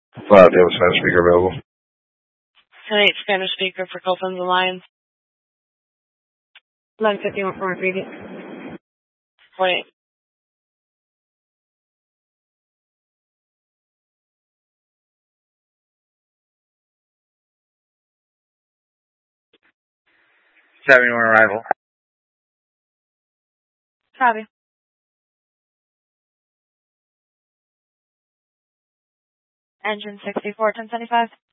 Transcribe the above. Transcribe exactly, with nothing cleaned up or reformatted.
Five, do you have a Spanish speaker available? ten eight Spanish speaker for Copeland's Alliance. eleven fifty-one for my previous. Wait. seventy-one arrival. Copy. Engine sixty-four, ten seventy-five.